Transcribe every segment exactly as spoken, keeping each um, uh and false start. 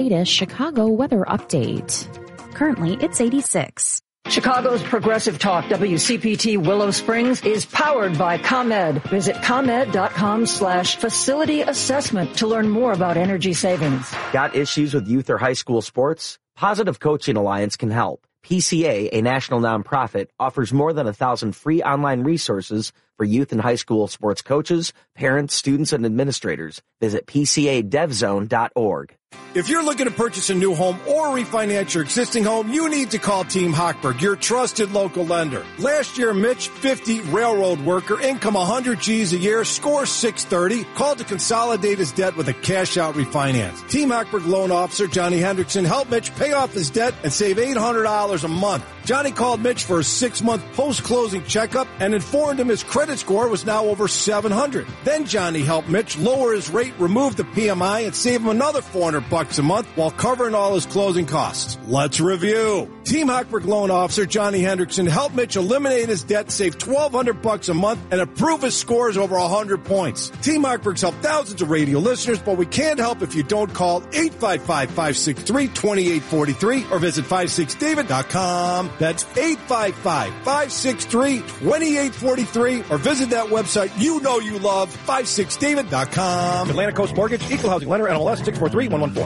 Latest Chicago weather update. Currently, it's eighty-six. Chicago's Progressive Talk W C P T Willow Springs is powered by ComEd. Visit ComEd.com slash facility assessment to learn more about energy savings. Got issues with youth or high school sports? Positive Coaching Alliance can help. P C A, a national nonprofit, offers more than a thousand free online resources for youth and high school sports coaches, parents, students, and administrators. Visit P C A dev zone dot org. If you're looking to purchase a new home or refinance your existing home, you need to call Team Hochberg, your trusted local lender. Last year, Mitch, fifty, railroad worker, income one hundred G's a year, score six thirty, called to consolidate his debt with a cash-out refinance. Team Hochberg loan officer Johnny Hendrickson helped Mitch pay off his debt and save eight hundred dollars a month. Johnny called Mitch for a six-month post-closing checkup and informed him his credit score was now over seven hundred. Then Johnny helped Mitch lower his rate, remove the P M I, and save him another four hundred bucks a month while covering all his closing costs. Let's review. Team Hochberg loan officer Johnny Hendrickson helped Mitch eliminate his debt, save twelve hundred bucks a month, and improve his scores over one hundred points. Team Hochberg's helped thousands of radio listeners, but we can't help if you don't call eight five five, five six three, two eight four three or visit five six david dot com. That's eight five five, five six three, two eight four three or visit that website you know you love, five six david dot com. Atlantic Coast Mortgage, Equal Housing Lender, N M L S six four three one one four.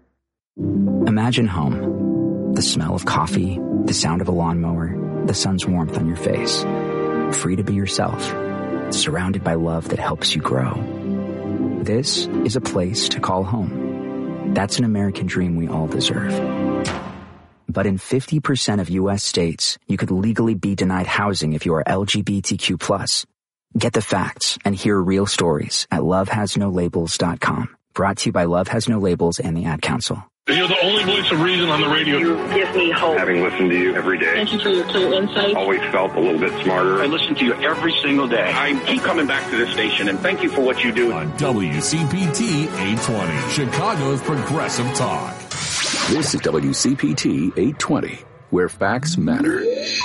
Imagine home. The smell of coffee, the sound of a lawnmower, the sun's warmth on your face. Free to be yourself, surrounded by love that helps you grow. This is a place to call home. That's an American dream we all deserve. But in fifty percent of U S states, you could legally be denied housing if you are L G B T Q plus. Get the facts and hear real stories at love has no labels dot com. Brought to you by Love Has No Labels and the Ad Council. You're the only voice of reason on the radio. You give me hope. Having listened to you every day. Thank you for your clear insight. Always felt a little bit smarter. I listen to you every single day. I keep coming back to this station, and thank you for what you do. On W C P T eight twenty, Chicago's Progressive Talk. This is W C P T eight twenty, where facts matter.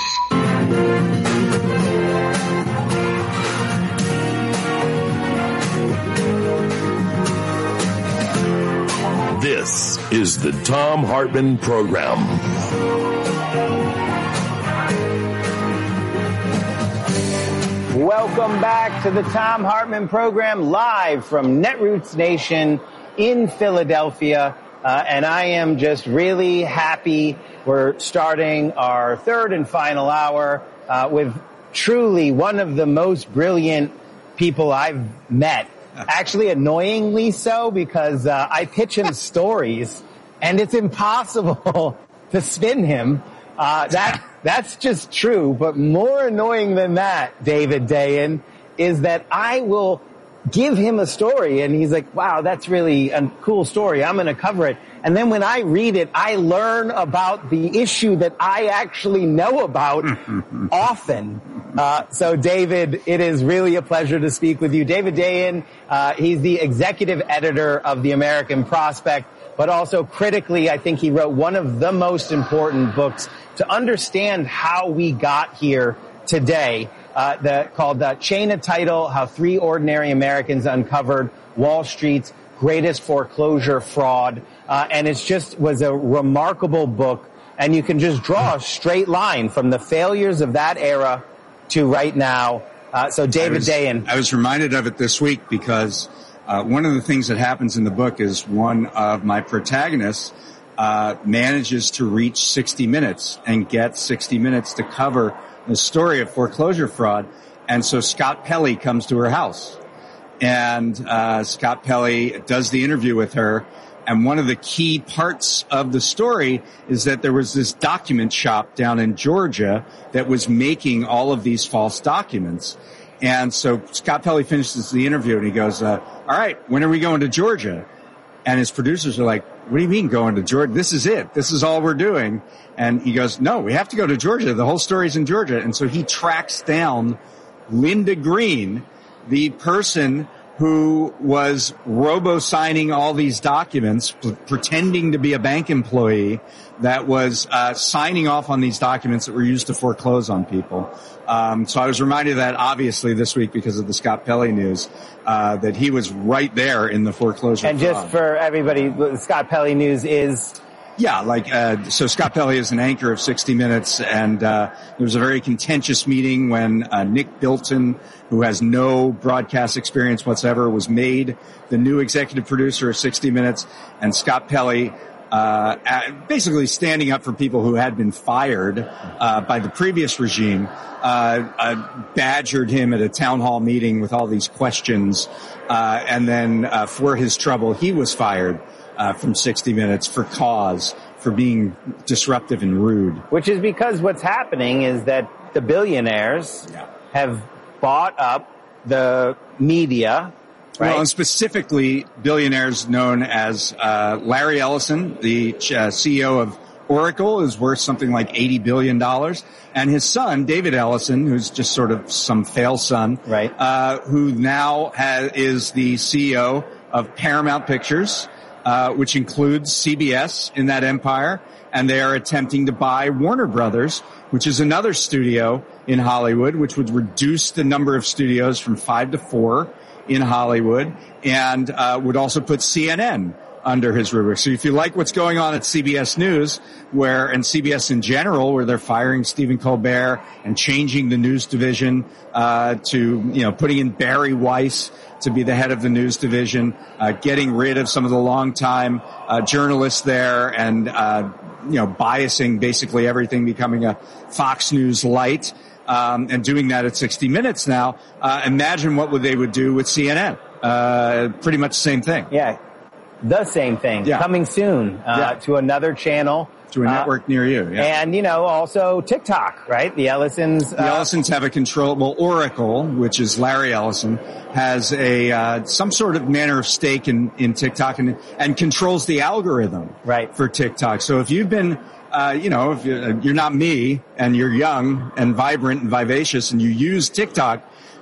This is the Thom Hartmann Program. Welcome back to the Thom Hartmann Program, live from Netroots Nation in Philadelphia. Uh, and I am just really happy we're starting our third and final hour uh, with truly one of the most brilliant people I've met. Actually, annoyingly so, because uh, I pitch him stories, and it's impossible to spin him. Uh, that that's just true. But more annoying than that, David Dayen, is that I will give him a story, and he's like, wow, that's really a cool story. I'm going to cover it. And then when I read it, I learn about the issue that I actually know about often. Uh, so, David, it is really a pleasure to speak with you. David Dayen, uh, he's the executive editor of The American Prospect, but also critically, I think he wrote one of the most important books to understand how we got here today, uh, the, called uh, Chain of Title, How Three Ordinary Americans Uncovered Wall Street's Greatest Foreclosure Fraud. Uh, and it's just was a remarkable book. And you can just draw a straight line from the failures of that era to right now. Uh, so David I was, Dayen. I was reminded of it this week because uh, one of the things that happens in the book is one of my protagonists uh, manages to reach sixty minutes and get sixty minutes to cover the story of foreclosure fraud. And so Scott Pelley comes to her house. And uh Scott Pelley does the interview with her. And one of the key parts of the story is that there was this document shop down in Georgia that was making all of these false documents. And so Scott Pelley finishes the interview and he goes, uh, all right, when are we going to Georgia? And his producers are like, what do you mean going to Georgia? This is it. This is all we're doing. And he goes, no, we have to go to Georgia. The whole story's in Georgia. And so he tracks down Linda Green, the person who was robo-signing all these documents, p- pretending to be a bank employee that was uh, signing off on these documents that were used to foreclose on people. Um, so I was reminded of that, obviously, this week because of the Scott Pelley news, uh, that he was right there in the foreclosure And fraud. just for everybody, the Scott Pelley news is... Yeah, like, uh, so Scott Pelley is an anchor of sixty minutes, and, uh, there was a very contentious meeting when, uh, Nick Bilton, who has no broadcast experience whatsoever, was made the new executive producer of sixty minutes, and Scott Pelley, uh, basically standing up for people who had been fired, uh, by the previous regime, uh, uh, badgered him at a town hall meeting with all these questions, uh, and then, uh, for his trouble, he was fired. Uh, from sixty minutes for cause, for being disruptive and rude. Which is because what's happening is that the billionaires yeah. have bought up the media, right? Well, and specifically billionaires known as uh, Larry Ellison, the uh, C E O of Oracle, is worth something like eighty billion dollars. And his son, David Ellison, who's just sort of some fail son, right? Uh, who now has, is the C E O of Paramount Pictures, Uh, which includes C B S in that empire, and they are attempting to buy Warner Brothers, which is another studio in Hollywood, which would reduce the number of studios from five to four in Hollywood, and uh, would also put C N N under his rubric. So if you like what's going on at C B S News, where, and C B S in general, where they're firing Stephen Colbert and changing the news division, uh, to, you know, putting in Barry Weiss to be the head of the news division, uh, getting rid of some of the longtime, uh, journalists there and, uh, you know, biasing basically everything, becoming a Fox News light, um, and doing that at sixty minutes now. Uh, imagine what would they would do with C N N. Uh, pretty much the same thing. Yeah. The same thing. Yeah. Coming soon, uh, yeah. to another channel. To a network uh, near you, yeah. And, you know, also TikTok, right? The Ellisons. The uh, Ellisons have a control, well, Oracle, which is Larry Ellison, has a, uh, some sort of manner of stake in, in TikTok and, and controls the algorithm. Right. For TikTok. So if you've been, uh, you know, if you're, you're not me and you're young and vibrant and vivacious and you use TikTok,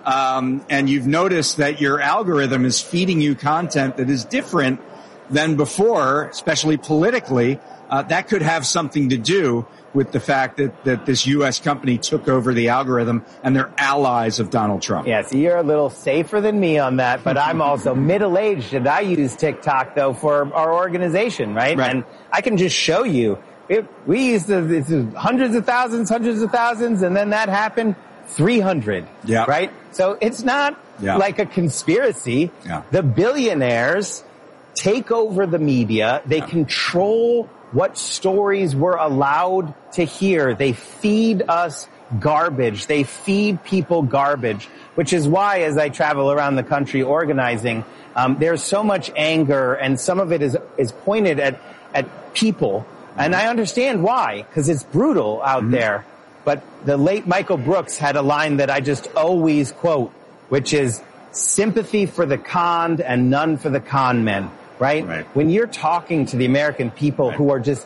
um, and you've noticed that your algorithm is feeding you content that is different than before, especially politically, uh, that could have something to do with the fact that, that this U S company took over the algorithm and they're allies of Donald Trump. Yeah, so you're a little safer than me on that, but I'm also middle-aged and I use TikTok, though, for our organization, right? Right. And I can just show you. It, we used to, it's hundreds of thousands, hundreds of thousands, and then that happened, three hundred. Yeah. Right? So it's not yeah. like a conspiracy. Yeah. The billionaires take over the media. They yeah. control what stories we're allowed to hear. They feed us garbage. They feed people garbage, which is why, as I travel around the country organizing, um, there's so much anger, and some of it is is pointed at at people. And I understand why, because it's brutal out mm-hmm. there. But the late Michael Brooks had a line that I just always quote, which is sympathy for the conned and none for the con men. Right? Right. When you're talking to the American people right. who are just,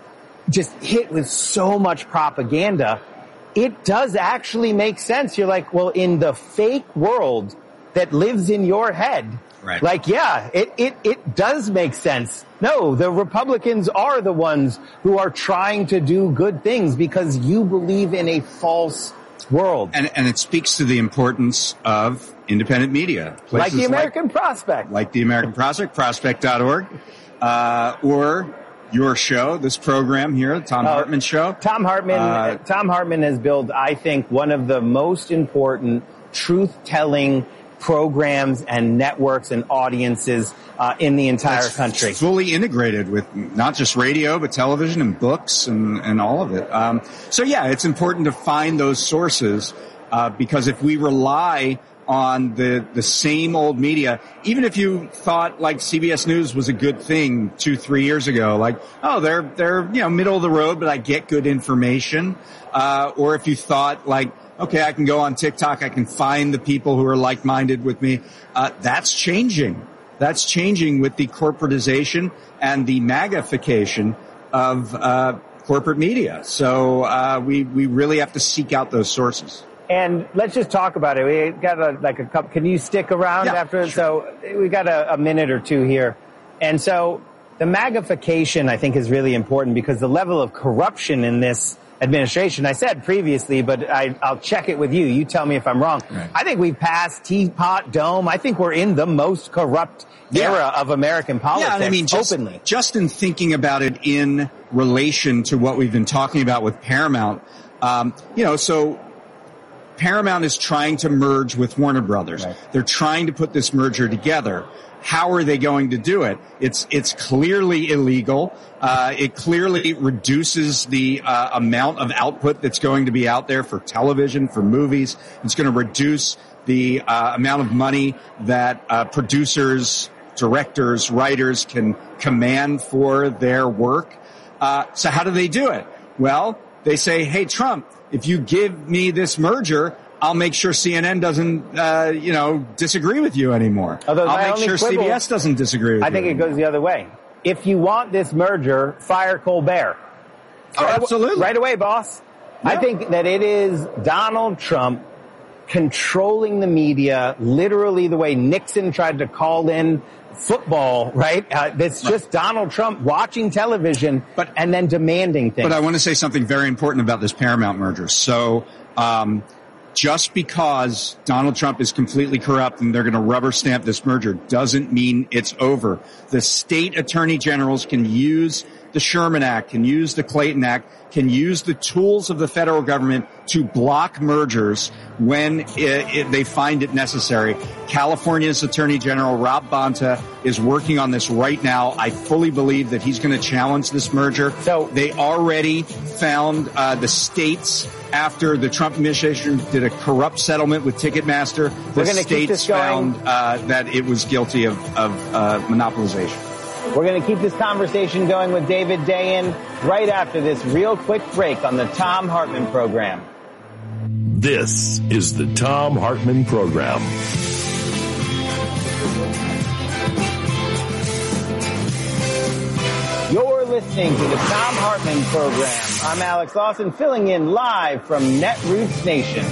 just hit with so much propaganda, it does actually make sense. You're like, well, in the fake world that lives in your head, right. like, yeah, it, it, it does make sense. No, the Republicans are the ones who are trying to do good things because you believe in a false world. And, and it speaks to the importance of independent media. Like the American like, Prospect. Like the American Prospect, prospect dot org, uh, or your show, this program here, the Tom uh, Hartman Show. Tom Hartman, uh, Tom Hartman has built, I think, one of the most important truth-telling programs and networks and audiences uh, in the entire That's country. Fully integrated with not just radio, but television and books and, and all of it. Um, so yeah, it's important to find those sources, uh, because if we rely on the, the same old media, even if you thought like C B S News was a good thing two, three years ago, like, oh, they're, they're, you know, middle of the road, but I get good information. Uh, or if you thought like, okay, I can go on TikTok, I can find the people who are like-minded with me. Uh, that's changing. That's changing with the corporatization and the magnification of, uh, corporate media. So, uh, we, we really have to seek out those sources. And let's just talk about it. We got a, like a couple. Can you stick around yeah, after? Sure. So we got a, a minute or two here. And so the magnification, I think, is really important because the level of corruption in this administration, I said previously, but I, I'll check it with you. You tell me if I'm wrong. Right. I think we've passed Teapot Dome. I think we're in the most corrupt yeah. era of American politics. Yeah, and I mean, just, openly. Just in thinking about it in relation to what we've been talking about with Paramount, um, you know, so Paramount is trying to merge with Warner Brothers. Right. They're trying to put this merger together. How are they going to do it? It's it's clearly illegal. Uh, it clearly reduces the uh, amount of output that's going to be out there for television, for movies. It's going to reduce the uh, amount of money that uh, producers, directors, writers can command for their work. Uh, so how do they do it? Well, they say, hey, Trump, if you give me this merger, I'll make sure C N N doesn't, uh, you know, disagree with you anymore. Although I'll make sure quibble, C B S doesn't disagree with I you. I think anymore. it goes the other way. If you want this merger, fire Colbert. Oh, right, absolutely. Right away, boss. Yeah. I think that it is Donald Trump controlling the media, literally the way Nixon tried to call in football, right? Uh, it's just right. Donald Trump watching television but, and then demanding things. But I want to say something very important about this Paramount merger. So, um, just because Donald Trump is completely corrupt and they're going to rubber stamp this merger doesn't mean it's over. The state attorney generals can use the Sherman Act, can use the Clayton Act, can use the tools of the federal government to block mergers when it, it, they find it necessary. California's Attorney General Rob Bonta is working on this right now. I fully believe that he's going to challenge this merger. So they already found uh, the states after the Trump administration did a corrupt settlement with Ticketmaster. The states found uh, that it was guilty of, of uh, monopolization. We're going to keep this conversation going with David Dayen right after this real quick break on the Thom Hartmann Program. This is the Thom Hartmann Program. You're listening to the Thom Hartmann Program. I'm Alex Lawson, filling in live from Netroots Nation.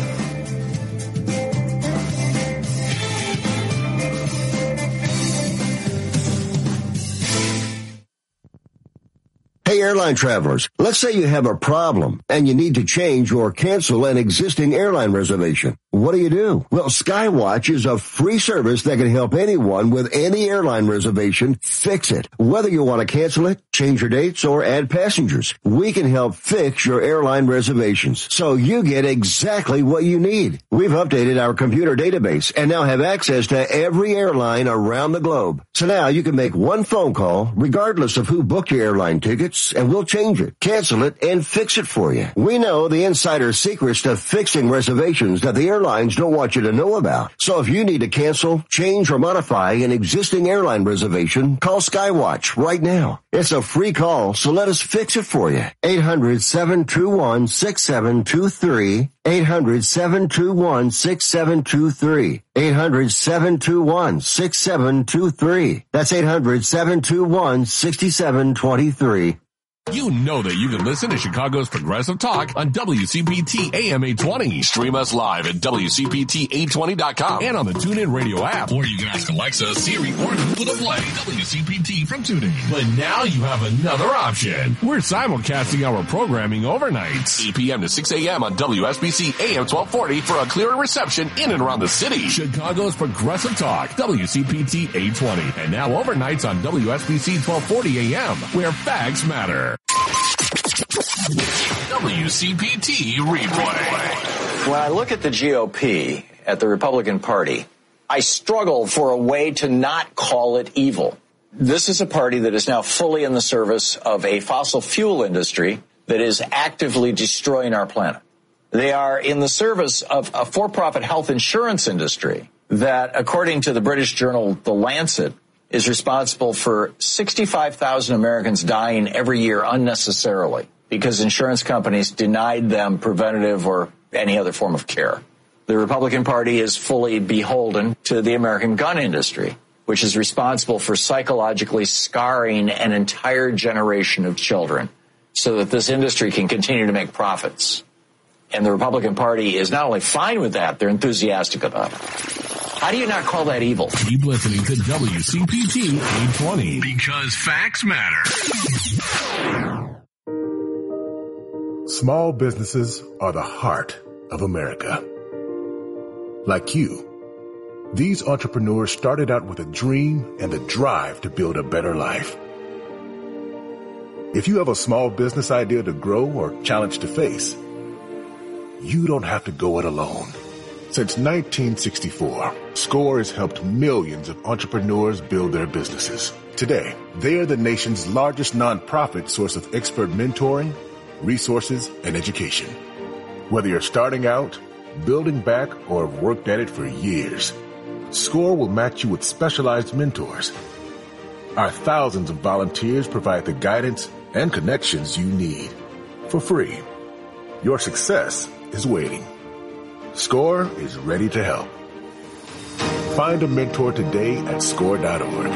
Hey, airline travelers, let's say you have a problem and you need to change or cancel an existing airline reservation. What do you do? Well, Skywatch is a free service that can help anyone with any airline reservation fix it. Whether you want to cancel it, change your dates, or add passengers, we can help fix your airline reservations so you get exactly what you need. We've updated our computer database and now have access to every airline around the globe. So now you can make one phone call regardless of who booked your airline tickets, and we'll change it, cancel it, and fix it for you. We know the insider secrets to fixing reservations that the airlines don't want you to know about. So if you need to cancel, change, or modify an existing airline reservation, call Skywatch right now. It's a free call, so let us fix it for you. eight hundred, seven two one, six seven two three. eight hundred, seven two one, six seven two three. eight hundred, seven two one, six seven two three. That's eight hundred, seven two one, six seven two three. You know that you can listen to Chicago's Progressive Talk on W C P T A M eight twenty. Stream us live at W C P T eight twenty dot com and on the TuneIn Radio app. Or you can ask Alexa, Siri, or Google to play W C P T from TuneIn. But now you have another option. We're simulcasting our programming overnights, eight p.m. to six a.m. on W S B C A M twelve forty for a clearer reception in and around the city. Chicago's Progressive Talk, W C P T eight twenty. And now overnights on W S B C twelve forty a.m., where facts matter. W C P T Replay. When I look at the G O P, at the Republican Party, I struggle for a way to not call it evil. This is a party that is now fully in the service of a fossil fuel industry that is actively destroying our planet. They are in the service of a for-profit health insurance industry that, according to the British journal The Lancet, is responsible for sixty-five thousand Americans dying every year unnecessarily because insurance companies denied them preventative or any other form of care. The Republican Party is fully beholden to the American gun industry, which is responsible for psychologically scarring an entire generation of children so that this industry can continue to make profits. And the Republican Party is not only fine with that, they're enthusiastic about it. How do you not call that evil? Keep listening to W C P T eight twenty. Because facts matter. Small businesses are the heart of America. Like you, these entrepreneurs started out with a dream and the drive to build a better life. If you have a small business idea to grow or challenge to face, you don't have to go it alone. Since nineteen sixty-four, SCORE has helped millions of entrepreneurs build their businesses. Today, they are the nation's largest nonprofit source of expert mentoring, resources, and education. Whether you're starting out, building back, or have worked at it for years, SCORE will match you with specialized mentors. Our thousands of volunteers provide the guidance and connections you need for free. Your success is waiting. SCORE is ready to help. Find a mentor today at score dot org.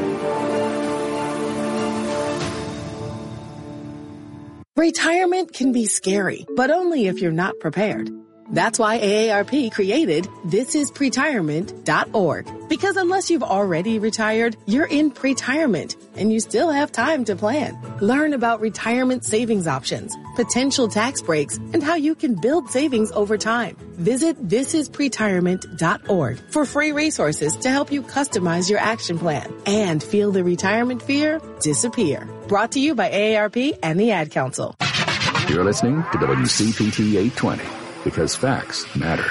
Retirement can be scary, but only if you're not prepared. That's why A A R P created this is pretirement dot org. Because unless you've already retired, you're in pretirement and you still have time to plan. Learn about retirement savings options, potential tax breaks, and how you can build savings over time. Visit this is pretirement dot org for free resources to help you customize your action plan and feel the retirement fear disappear. Brought to you by A A R P and the Ad Council. You're listening to W C P T eight twenty. Because facts matter.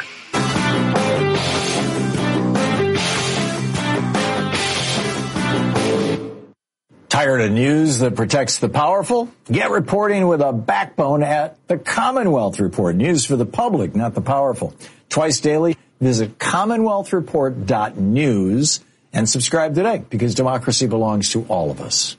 Tired of news that protects the powerful? Get reporting with a backbone at the Commonwealth Report. News for the public, not the powerful. Twice daily, visit commonwealth report dot news and subscribe today, because democracy belongs to all of us.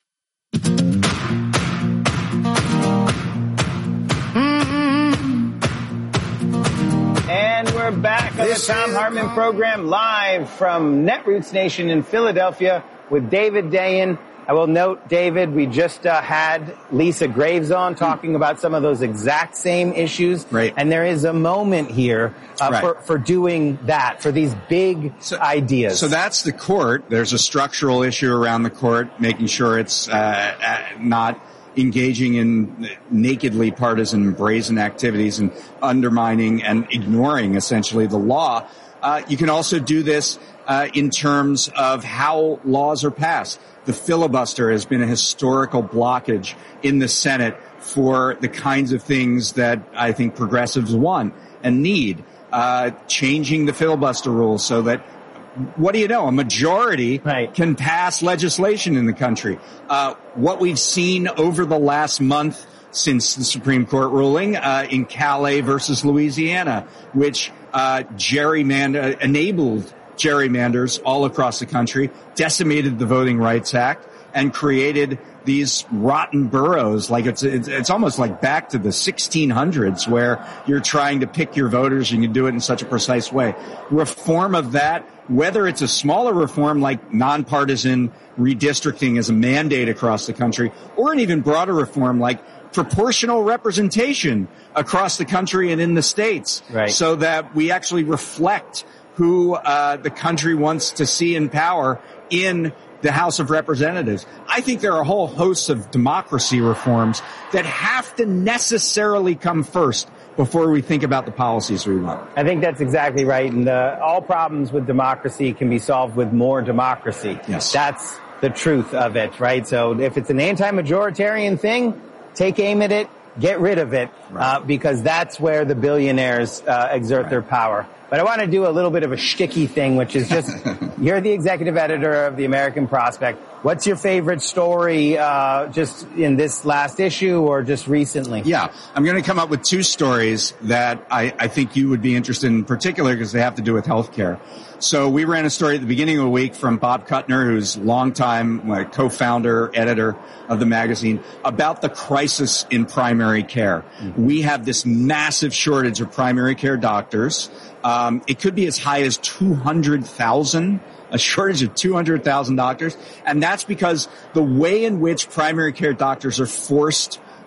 And we're back on the Thom Hartmann program live from Netroots Nation in Philadelphia with David Dayen. I will note, David, we just uh, had Lisa Graves on talking about some of those exact same issues. Right. And there is a moment here uh, right. for, for doing that, for these big so, ideas. So that's the court. There's a structural issue around the court, making sure it's uh, not engaging in nakedly partisan and brazen activities and undermining and ignoring essentially the law. Uh, you can also do this uh, in terms of how laws are passed. The filibuster has been a historical blockage in the Senate for the kinds of things that I think progressives want and need. Uh, changing the filibuster rules so that, what do you know, a majority right. can pass legislation in the country. Uh, what we've seen over the last month since the Supreme Court ruling uh, in Calais versus Louisiana, which uh, gerrymander enabled gerrymanders all across the country, decimated the Voting Rights Act, and created these rotten boroughs. Like it's, it's it's almost like back to the sixteen hundreds, where you're trying to pick your voters and you do it in such a precise way. Reform of that, whether it's a smaller reform like nonpartisan redistricting as a mandate across the country, or an even broader reform like proportional representation across the country and in the states, right. so that we actually reflect who uh, the country wants to see in power in the House of Representatives. I think there are a whole host of democracy reforms that have to necessarily come first before we think about the policies we want. I think that's exactly right. And uh, all problems with democracy can be solved with more democracy. Yes. That's the truth of it, right? So if it's an anti-majoritarian thing, take aim at it, get rid of it, right. uh, because that's where the billionaires uh, exert right. their power. But I want to do a little bit of a shticky thing, which is just, you're the executive editor of the American Prospect. What's your favorite story, uh, just in this last issue or just recently? Yeah, I'm going to come up with two stories that I, I think you would be interested in particular because they have to do with healthcare. So we ran a story at the beginning of the week from Bob Kuttner, who's longtime uh, co-founder, editor of the magazine, about the crisis in primary care. Mm-hmm. We have this massive shortage of primary care doctors. Um, it could be as high as two hundred thousand, a shortage of two hundred thousand doctors. And that's because the way in which primary care doctors are forced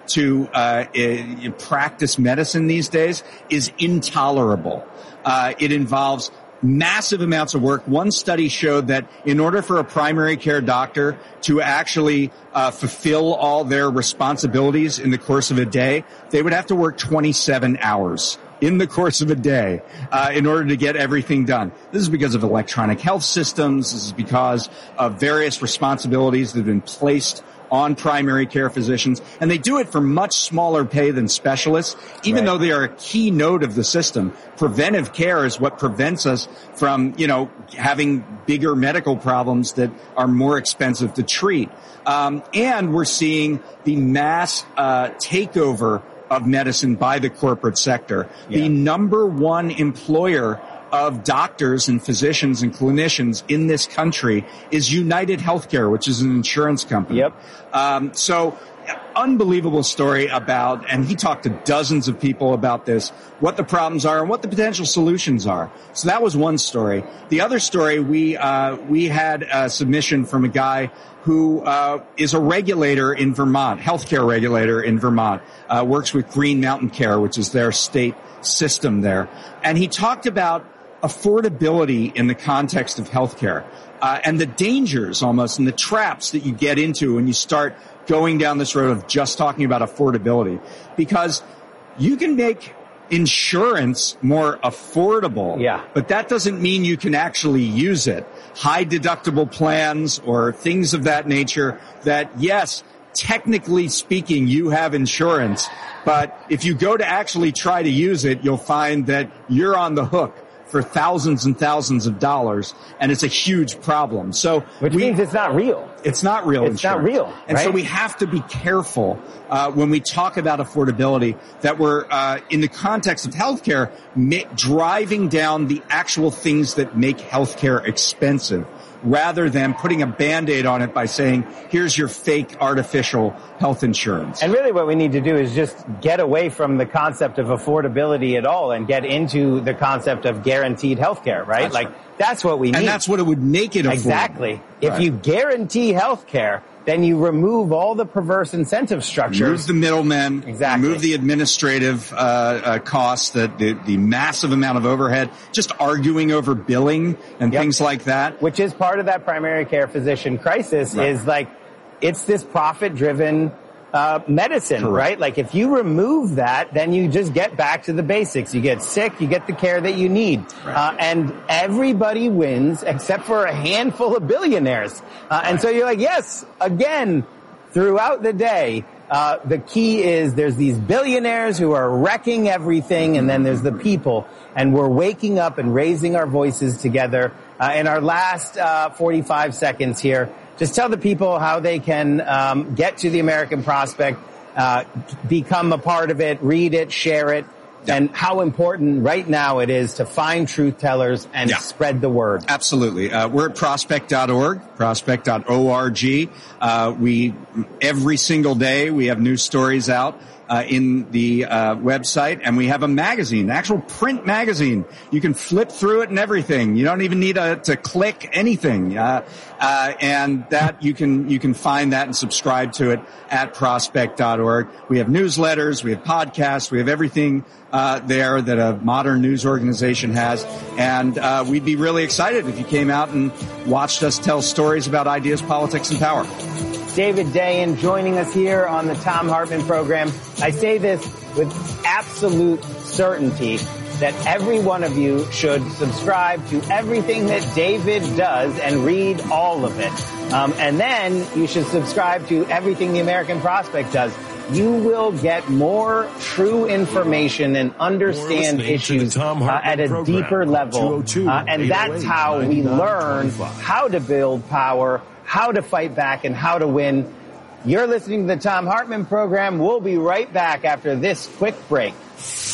to uh, uh, practice medicine these days is intolerable. Uh, it involves massive amounts of work. One study showed that in order for a primary care doctor to actually uh, fulfill all their responsibilities in the course of a day, they would have to work twenty-seven hours in the course of a day uh, in order to get everything done. This is because of electronic health systems. This is because of various responsibilities that have been placed on primary care physicians, and they do it for much smaller pay than specialists, even right. though they are a key node of the system. Preventive care is what prevents us from, you know, having bigger medical problems that are more expensive to treat. Um, and we're seeing the mass uh, takeover of medicine by the corporate sector. Yeah. The number one employer of doctors and physicians and clinicians in this country is United Healthcare, which is an insurance company. Yep. Um, so unbelievable story about, and he talked to dozens of people about this, what the problems are and what the potential solutions are. So that was one story. The other story, we, uh, we had a submission from a guy who, uh, is a regulator in Vermont, healthcare regulator in Vermont, uh, works with Green Mountain Care, which is their state system there. And he talked about affordability in the context of healthcare, uh, and the dangers almost and the traps that you get into when you start going down this road of just talking about affordability, because you can make insurance more affordable, yeah. but that doesn't mean you can actually use it. High deductible plans or things of that nature that, yes, technically speaking, you have insurance, but if you go to actually try to use it, you'll find that you're on the hook for thousands and thousands of dollars, and it's a huge problem. So, which we, means it's not real. It's not real. It's insurance. not real, and right? so we have to be careful uh, when we talk about affordability that we're uh, in the context of healthcare, ma- driving down the actual things that make healthcare expensive, rather than putting a Band-Aid on it by saying, here's your fake artificial health insurance. And really what we need to do is just get away from the concept of affordability at all and get into the concept of guaranteed health care, right? That's like, right. that's what we need. And that's what it would make it affordable. Exactly. If right. you guarantee health care, then you remove all the perverse incentive structures. Remove the middlemen. Exactly. Remove the administrative uh, uh costs, the, the the massive amount of overhead, just arguing over billing and yep. things like that. Which is part of that primary care physician crisis right. is like, it's this profit-driven uh medicine, Correct. Right? Like if you remove that, then you just get back to the basics. You get sick, you get the care that you need. Right. Uh, and everybody wins except for a handful of billionaires. Uh, right. And so you're like, yes, again, throughout the day, uh the key is there's these billionaires who are wrecking everything, and then there's the people. And we're waking up and raising our voices together. Uh, in our last uh forty-five seconds here, just tell the people how they can um, get to the American Prospect, uh, become a part of it, read it, share it, yeah. and how important right now it is to find truth tellers and yeah. spread the word. Absolutely. Uh, we're at prospect dot org, prospect dot org. Uh, we, every single day, we have new stories out. Uh, in the uh, website, and we have a magazine, actual print magazine. You can flip through it and everything. You don't even need a, to click anything, uh, uh, and that you can you can find that and subscribe to it at prospect dot org. We have newsletters, we have podcasts, we have everything uh, there that a modern news organization has, and uh, we'd be really excited if you came out and watched us tell stories about ideas, politics, and power. David Dayen joining us here on the Thom Hartmann program. I say this with absolute certainty that every one of you should subscribe to everything that David does and read all of it. Um, and then you should subscribe to everything the American Prospect does. You will get more true information and understand issues uh, at a program. deeper level. Uh, and that's how we learn how to build power, how to fight back, and how to win. You're listening to the Thom Hartmann program. We'll be right back after this quick break.